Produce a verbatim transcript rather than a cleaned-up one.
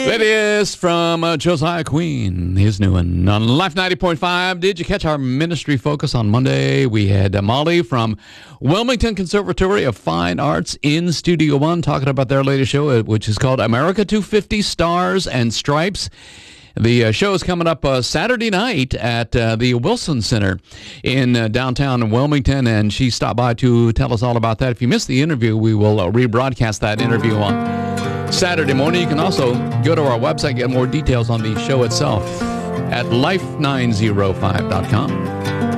That is from uh, Josiah Queen, his new one on Life ninety point five. Did you catch our ministry focus on Monday? We had uh, Molly from Wilmington Conservatory of Fine Arts in Studio One talking about their latest show, uh, which is called America two fifty Stars and Stripes. The uh, show is coming up uh, Saturday night at uh, the Wilson Center in uh, downtown Wilmington, and she stopped by to tell us all about that. If you missed the interview, we will uh, rebroadcast that interview on Saturday morning. You can also go to our website and get more details on the show itself at life nine oh five dot com.